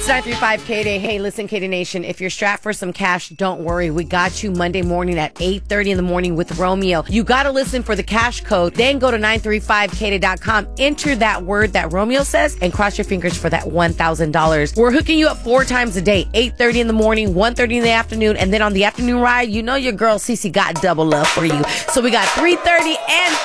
It's 935 K-Day. Hey, listen, K-Day Nation, if you're strapped for some cash, don't worry. We got you Monday morning at 8:30 in the morning with Romeo. You got to listen for the cash code. Then go to 935kday.com, enter that word that Romeo says, and cross your fingers for that $1,000. We're hooking you up 4 times a day, 8:30 in the morning, 1:30 in the afternoon, and then on the afternoon ride, you know your girl Cece got double love for you. So we got 3:30 and